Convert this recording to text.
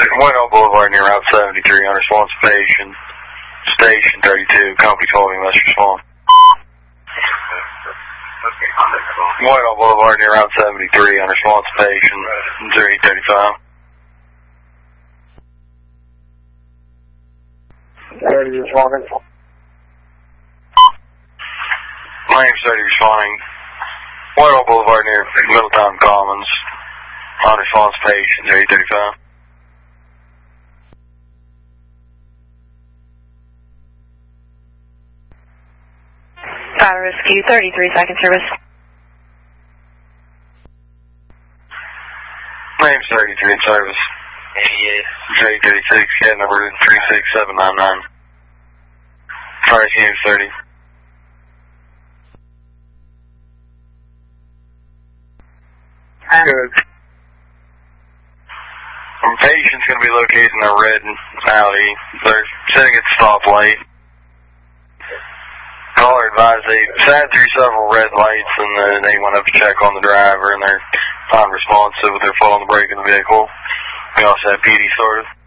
White Oak Boulevard near Route 73 on response patient. Station 32, company holding, let's respond. White Oak Boulevard near Route 73 on response patient 0835. 30 responding. My name's 30 responding. White Oak Boulevard near Middletown Commons on response patient 0835. Fire Rescue 33 second service. My name's 33 in service. 88. 36, cat number 36799. Fire Rescue 30. Good. Patient's going to be located in a red Audi. They're sitting at the stoplight. Caller advised they sat through several red lights and then they went up to check on the driver and they're non-responsive with their foot on the brake of the vehicle. We also have PD sorted.